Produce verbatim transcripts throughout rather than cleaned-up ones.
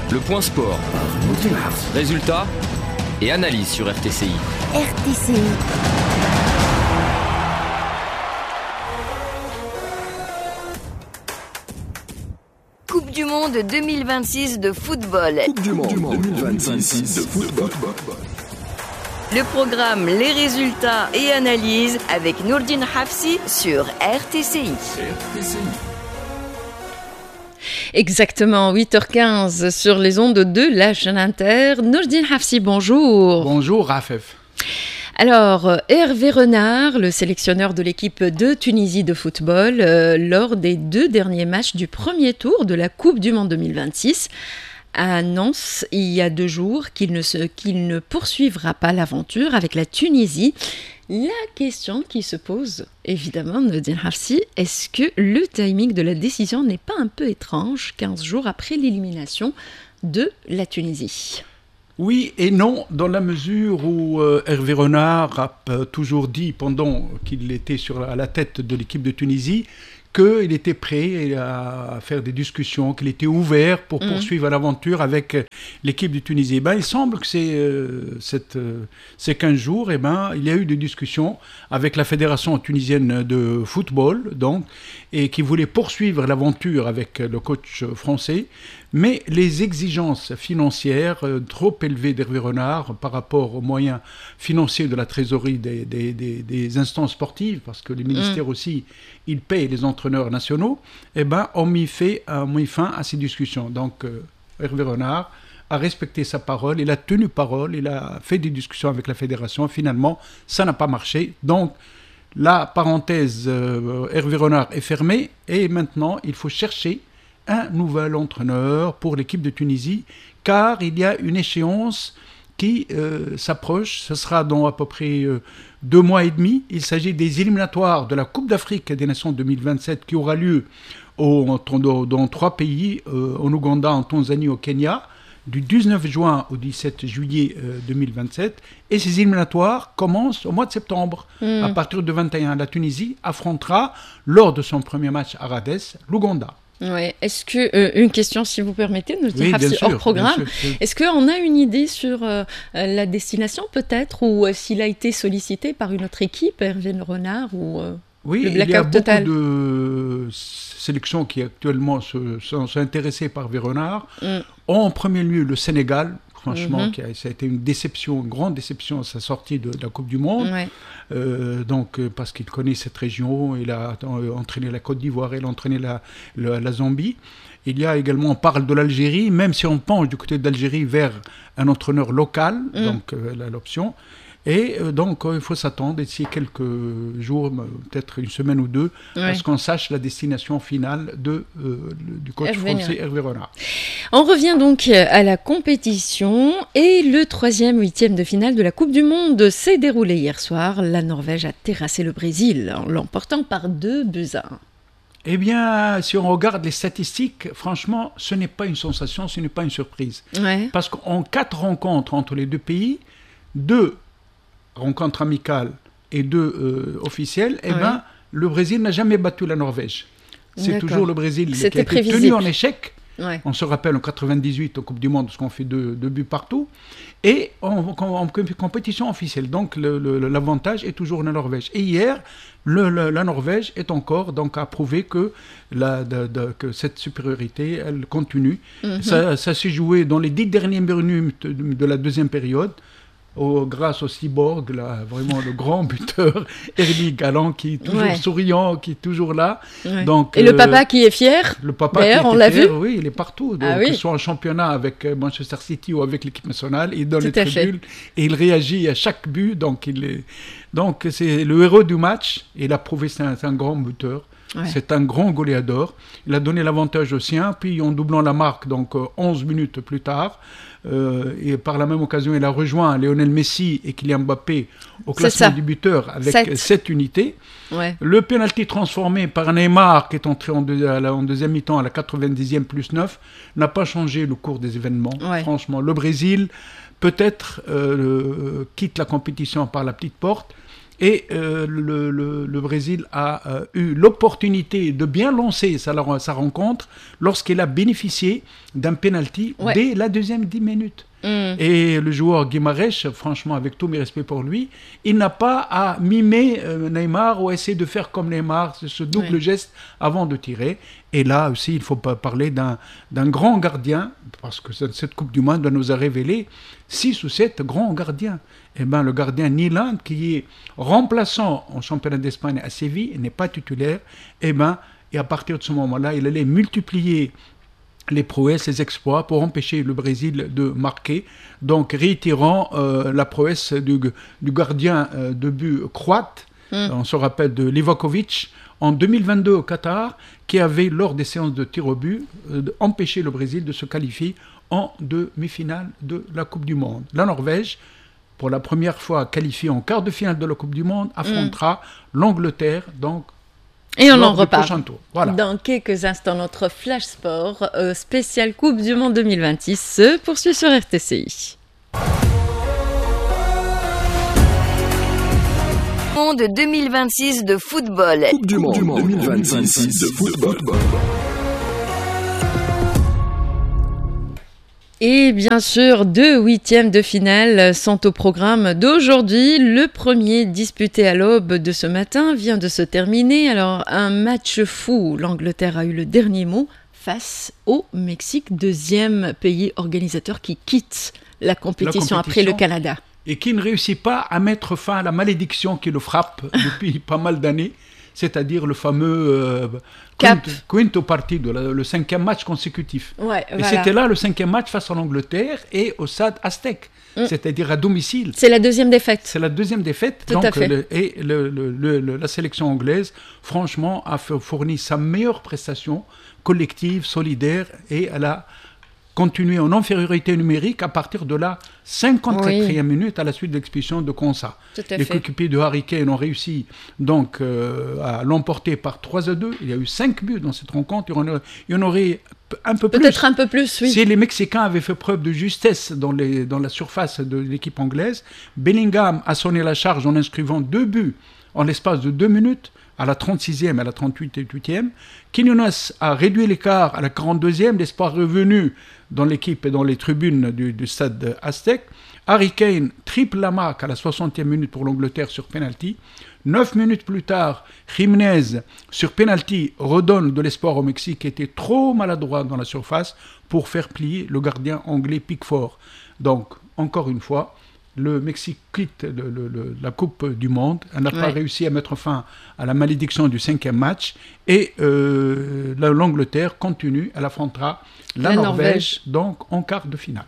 Le point sport. Résultats et analyse sur R T C I. R T C I. Coupe du Monde deux mille vingt-six de football. Coupe du Monde, du monde deux mille vingt-six de football. Le programme, les résultats et analyses avec Nourdine Hafsi sur R T C I. R T C I. Exactement, huit heures quinze sur les ondes de la chaîne Inter. Nourdine Hafsi, bonjour. Bonjour, Rafef. Alors, Hervé Renard, le sélectionneur de l'équipe de Tunisie de football, euh, lors des deux derniers matchs du premier tour de la Coupe du Monde deux mille vingt-six, annonce il y a deux jours qu'il ne, se, qu'il ne poursuivra pas l'aventure avec la Tunisie. La question qui se pose, évidemment, Nourdine Hafsi, est-ce que le timing de la décision n'est pas un peu étrange, quinze jours après l'élimination de la Tunisie ? Oui et non, dans la mesure où euh, Hervé Renard a euh, toujours dit, pendant qu'il était sur, à la tête de l'équipe de Tunisie, qu'il était prêt à faire des discussions, qu'il était ouvert pour mmh. poursuivre l'aventure avec l'équipe de Tunisie. Ben, il semble que c'est, euh, cette, euh, ces quinze jours, eh ben, il y a eu des discussions avec la Fédération tunisienne de football, donc, et qui voulait poursuivre l'aventure avec le coach français. Mais les exigences financières euh, trop élevées d'Hervé Renard par rapport aux moyens financiers de la trésorerie des, des, des, des instances sportives, parce que les ministères mmh. aussi, ils payent les entraîneurs nationaux, eh ben, ont mis, fait, ont mis fin à ces discussions. Donc euh, Hervé Renard a respecté sa parole, il a tenu parole, il a fait des discussions avec la fédération, et finalement, ça n'a pas marché. Donc, la parenthèse euh, Hervé Renard est fermée, et maintenant, il faut chercher un nouvel entraîneur pour l'équipe de Tunisie, car il y a une échéance qui euh, s'approche. Ce sera dans à peu près euh, deux mois et demi. Il s'agit des éliminatoires de la Coupe d'Afrique des Nations deux mille vingt-sept qui aura lieu au, dans, dans trois pays, euh, en Ouganda, en Tanzanie, au Kenya, du dix-neuf juin au dix-sept juillet euh, deux mille vingt-sept. Et ces éliminatoires commencent au mois de septembre. Mmh. À partir de vingt et un, la Tunisie affrontera, lors de son premier match à Radès, l'Ouganda. Ouais. Est-ce que, euh, une question si vous permettez, nous oui, dire hors programme, bien sûr, est-ce qu'on a une idée sur euh, la destination peut-être, ou euh, s'il a été sollicité par une autre équipe, Hervé Renard, ou euh, oui, le blackout il y a beaucoup total de sélections qui actuellement se, sont, sont intéressées par Hervé Renard. Mm. En premier lieu, le Sénégal. Franchement, mm-hmm. qui a, ça a été une déception, une grande déception à sa sortie de, de la Coupe du Monde. Ouais. Euh, donc, euh, parce qu'il connaît cette région, il a euh, entraîné la Côte d'Ivoire, il a entraîné la, la, la Zambie. Il y a également, on parle de l'Algérie, même si on penche du côté d'Algérie vers un entraîneur local, mm. donc euh, l'option. Et euh, donc, euh, il faut s'attendre d'ici quelques jours, peut-être une semaine ou deux, ouais. à ce qu'on sache la destination finale de, euh, du coach Hervé français Hervé Renard. On revient donc à la compétition et le troisième huitième de finale de la Coupe du Monde s'est déroulé hier soir. La Norvège a terrassé le Brésil en l'emportant par deux buts à un. Eh bien, si on regarde les statistiques, franchement, ce n'est pas une sensation, ce n'est pas une surprise. Ouais. Parce qu'en quatre rencontres entre les deux pays, deux rencontres amicales et deux euh, officielles, eh oui. ben, le Brésil n'a jamais battu la Norvège. C'est D'accord. toujours le Brésil C'était qui a été prévisible. tenu en échec. Ouais. On se rappelle en quatre-vingt-dix-huit en Coupe du Monde, parce qu'on fait deux, deux buts partout, et en, en, en compétition officielle. Donc le, le, l'avantage est toujours la Norvège. Et hier, le, le, la Norvège est encore donc à prouver que, la, de, de, que cette supériorité, elle continue. Mm-hmm. Ça, ça s'est joué dans les dix dernières minutes de, de la deuxième période. Au, grâce au cyborg, là, vraiment le grand buteur, Erling Haaland, qui est toujours ouais. souriant, qui est toujours là. Ouais. Donc, et euh, le papa qui est fier, le papa d'ailleurs, qui on l'a fier, vu. Oui, il est partout. Donc, ah, oui. Que ce soit en championnat avec Manchester City ou avec l'équipe nationale, il donne Tout les tribunes et il réagit à chaque but. Donc, il est... donc c'est le héros du match. Il a prouvé que c'est un, c'est un grand buteur. Ouais. C'est un grand goléador. Il a donné l'avantage aux siens, puis en doublant la marque, donc euh, onze minutes plus tard, euh, et par la même occasion, il a rejoint Lionel Messi et Kylian Mbappé au classement des buteurs avec sept unités. Ouais. Le penalty transformé par Neymar, qui est entré en, deux, la, en deuxième mi-temps à la quatre-vingt-dixième plus neuf, n'a pas changé le cours des événements. Ouais. Franchement, le Brésil, peut-être, euh, quitte la compétition par la petite porte. Et euh, le, le, le Brésil a euh, eu l'opportunité de bien lancer sa, sa rencontre lorsqu'il a bénéficié d'un penalty ouais. dès la deuxième dix minutes. Mm. Et le joueur Guimarães, franchement, avec tous mes respects pour lui, il n'a pas à mimer euh, Neymar ou essayer de faire comme Neymar, ce double oui. geste avant de tirer. Et là aussi, il faut pas parler d'un, d'un grand gardien, parce que cette Coupe du Monde nous a révélé six ou sept grands gardiens. Et ben, le gardien Nyland, qui est remplaçant en championnat d'Espagne à Séville, n'est pas titulaire, et, ben, et à partir de ce moment-là, il allait multiplier les prouesses, les exploits pour empêcher le Brésil de marquer. Donc, réitérant euh, la prouesse du, du gardien euh, de but croate, mm. on se rappelle de Livakovic, en deux mille vingt-deux au Qatar, qui avait, lors des séances de tir au but, euh, empêché le Brésil de se qualifier en demi-finale de la Coupe du Monde. La Norvège, pour la première fois qualifiée en quart de finale de la Coupe du Monde, affrontera mm. l'Angleterre, donc, et on en reparle voilà. dans quelques instants. Notre Flash Sport euh, spécial Coupe du Monde deux mille vingt-six se poursuit sur R T C I. Monde deux mille vingt-six de football. Coupe du Monde, Monde deux mille vingt-six de football. Et bien sûr, deux huitièmes de finale sont au programme d'aujourd'hui. Le premier, disputé à l'aube de ce matin, vient de se terminer. Alors, un match fou. L'Angleterre a eu le dernier mot face au Mexique, deuxième pays organisateur qui quitte la compétition, la compétition après le Canada. Et qui ne réussit pas à mettre fin à la malédiction qui le frappe depuis pas mal d'années, c'est-à-dire le fameux euh, quinto, quinto partido, le, le cinquième match consécutif. Ouais, et voilà. c'était là le cinquième match face à l'Angleterre et au Stade Aztec, mm. c'est-à-dire à domicile. C'est la deuxième défaite. C'est la deuxième défaite. Tout donc, à fait. Le, et le, le, le, la sélection anglaise, franchement, a fourni sa meilleure prestation collective, solidaire, et elle a continué en infériorité numérique à partir de la cinquante-quatrième oui. minute à la suite de l'expulsion de Konsa. Les coéquipiers de Harry Kane ont réussi donc euh, à l'emporter par trois à deux. Il y a eu cinq buts dans cette rencontre. Il y en aurait, il y en aurait un peu plus. Peut-être un peu plus, oui. Si les Mexicains avaient fait preuve de justesse dans, les, dans la surface de l'équipe anglaise, Bellingham a sonné la charge en inscrivant deux buts en l'espace de deux minutes, à la trente-sixième et à la trente-huitième. Quinones a réduit l'écart à la quarante-deuxième, l'espoir revenu dans l'équipe et dans les tribunes du, du stade Aztec. Harry Kane triple la marque à la soixantième minute pour l'Angleterre sur penalty. Neuf minutes plus tard, Jiménez sur penalty redonne de l'espoir au Mexique qui était trop maladroit dans la surface pour faire plier le gardien anglais Pickford. Donc, encore une fois, le Mexique quitte le, le, le, la Coupe du Monde. Elle n'a ouais. pas réussi à mettre fin à la malédiction du cinquième match. Et euh, l'Angleterre continue. Elle affrontera la, la Norvège, Norvège, donc en quart de finale.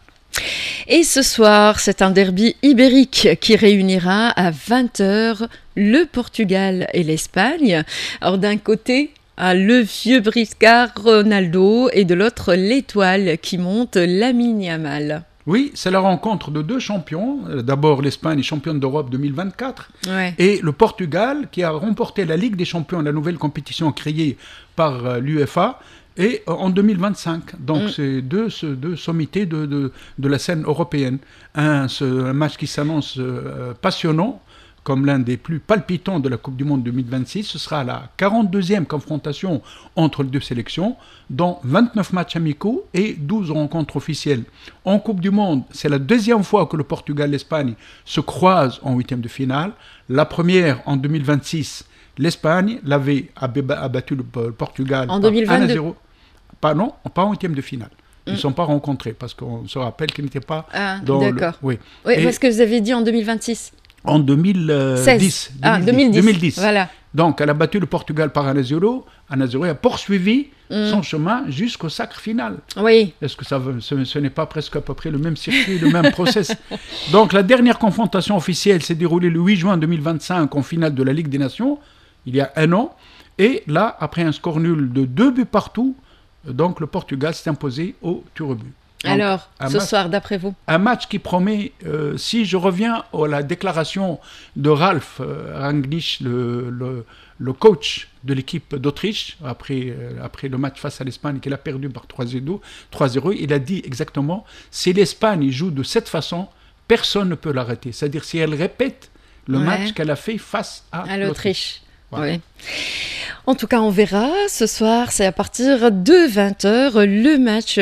Et ce soir, c'est un derby ibérique qui réunira à vingt heures le Portugal et l'Espagne. Alors d'un côté, le vieux briscard Ronaldo et de l'autre, l'étoile qui monte, Lamine Yamal. Oui, c'est la rencontre de deux champions. D'abord, l'Espagne est championne d'Europe deux mille vingt-quatre. Ouais. Et le Portugal, qui a remporté la Ligue des champions, la nouvelle compétition créée par euh, l'U E F A, et euh, en deux mille vingt-cinq. Donc, mm. c'est deux, ce, deux sommités de, de, de la scène européenne. Un, ce, un match qui s'annonce euh, passionnant, comme l'un des plus palpitants de la Coupe du Monde deux mille vingt-six. Ce sera la quarante-deuxième confrontation entre les deux sélections, dont vingt-neuf matchs amicaux et douze rencontres officielles. En Coupe du Monde, c'est la deuxième fois que le Portugal et l'Espagne se croisent en huitième de finale. La première, en deux mille vingt-six, l'Espagne l'avait abattu le Portugal en deux mille vingt-deux. un à zéro. Pas, non, pas en huitième de finale. Ils ne mm. sont pas rencontrés, parce qu'on se rappelle qu'ils n'étaient pas ah, dans d'accord. le... Oui, oui parce que vous avez dit en deux mille vingt-six. En deux mille dix. Ah, deux mille dix. deux mille dix. Voilà. Donc, elle a battu le Portugal par un à zéro. un à zéro, elle a poursuivi mm. son chemin jusqu'au sacre final. Oui. Est-ce que ça veut, ce, ce n'est pas presque à peu près le même circuit, le même process? Donc, la dernière confrontation officielle s'est déroulée le huit juin deux mille vingt-cinq en finale de la Ligue des Nations, il y a un an. Et là, après un score nul de deux buts partout, donc le Portugal s'est imposé au tir au but. Donc, alors, ce match, soir, d'après vous? Un match qui promet, euh, si je reviens à la déclaration de Ralf euh, Rangnick, le, le, le coach de l'équipe d'Autriche, après, euh, après le match face à l'Espagne, qu'il a perdu par trois à zéro, il a dit exactement, si l'Espagne joue de cette façon, personne ne peut l'arrêter. C'est-à-dire, si elle répète le Ouais. match qu'elle a fait face à, À l'Autriche. Voilà. Oui. En tout cas, on verra. Ce soir, c'est à partir de vingt heures, le match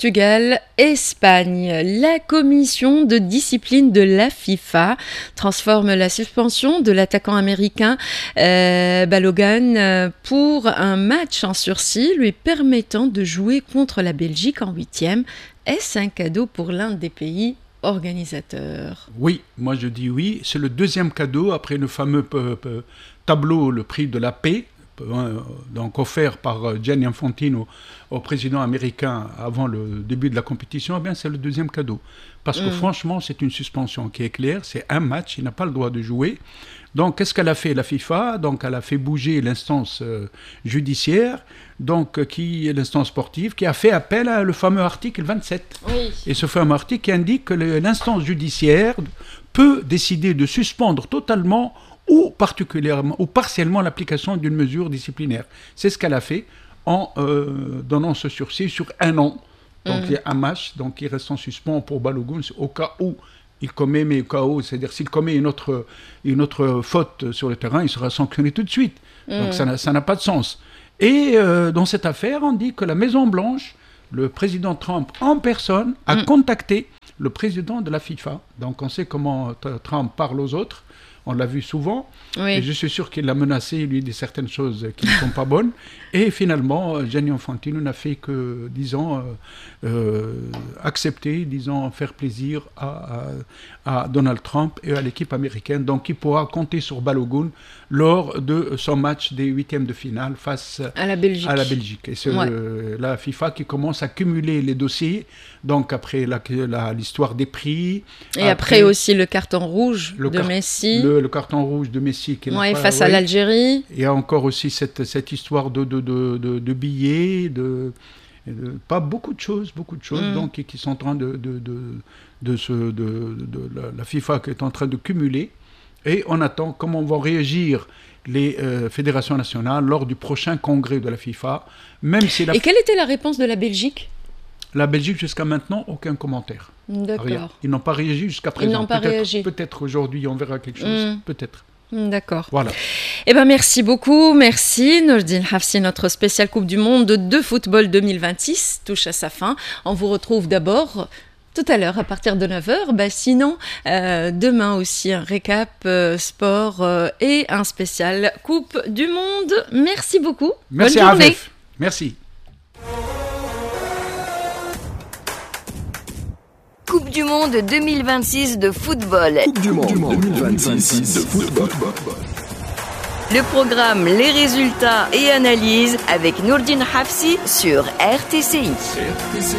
Portugal-Espagne. La commission de discipline de la FIFA transforme la suspension de l'attaquant américain euh, Balogun euh, pour un match en sursis lui permettant de jouer contre la Belgique en huitième. Est-ce un cadeau pour l'un des pays organisateurs? Oui, moi je dis oui. C'est le deuxième cadeau après le fameux euh, euh, tableau, le prix de la paix, euh, donc offert par euh, Gianni Infantino au président américain avant le début de la compétition. Eh bien, c'est le deuxième cadeau. Parce que Mm. franchement, c'est une suspension qui est claire. C'est un match, il n'a pas le droit de jouer. Donc, qu'est-ce qu'elle a fait, la FIFA? Donc, elle a fait bouger l'instance euh, judiciaire, donc euh, qui est l'instance sportive, qui a fait appel à le fameux article vingt-sept. Oui. Et ce fameux article qui indique que le- l'instance judiciaire peut décider de suspendre totalement ou particulièrement ou partiellement l'application d'une mesure disciplinaire. C'est ce qu'elle a fait en euh, donnant ce sursis sur un an. Donc, Mm. il y a un match, donc il reste en suspens pour Balogun au cas où il commet, mais au cas où, c'est-à-dire s'il commet une autre, une autre faute sur le terrain, il sera sanctionné tout de suite. Donc Mm. ça n'a, ça n'a pas de sens. Et euh, dans cette affaire, on dit que la Maison-Blanche, le président Trump en personne, a Mm. contacté le président de la FIFA. Donc on sait comment t- Trump parle aux autres. On l'a vu souvent. Oui. Et je suis sûr qu'il l'a menacé, il lui dit certaines choses qui ne sont pas bonnes. Et finalement, euh, Gianni Infantino n'a fait que, disons, euh, euh, accepter, disons, faire plaisir à, à, à Donald Trump et à l'équipe américaine. Donc, il pourra compter sur Balogun lors de son match des huitièmes de finale face À la Belgique. à la Belgique. Et c'est Ouais. le- la FIFA qui commence à cumuler les dossiers. Donc, après la- la- l'histoire des prix. Et après, aussi le carton rouge le de car- Messi. Le, le carton rouge de Messi qui n'a Ouais, pas- face à ouais. l'Algérie. Il y a encore aussi cette, cette histoire de, de, de, de, de billets, de, de- pas beaucoup de choses, beaucoup de choses Mm. donc, et qui sont en train de, de, de, de, se, de, de la, la FIFA qui est en train de cumuler. Et on attend comment vont réagir les euh, fédérations nationales lors du prochain congrès de la FIFA, même si la, Et quelle était la réponse de la Belgique? la Belgique jusqu'à maintenant, aucun commentaire. Rien. D'accord. Ils n'ont pas réagi jusqu'à présent. n'ont pas peut-être, réagi. Peut-être aujourd'hui on verra quelque chose, Mm. peut-être. D'accord. Voilà. Eh ben merci beaucoup, merci Nourdine Hafsi. Notre spéciale Coupe du Monde de football deux mille vingt-six touche à sa fin. On vous retrouve d'abord tout à l'heure à partir de neuf heures. Bah, sinon, euh, demain aussi un récap euh, sport euh, et un spécial Coupe du Monde. Merci beaucoup. Merci Bonne à journée. Avef. Merci. Coupe du Monde deux mille vingt-six de football. Coupe du Monde deux mille vingt-six de football. Le programme, les résultats et analyses avec Nourdine Hafsi sur R T C I. R T C.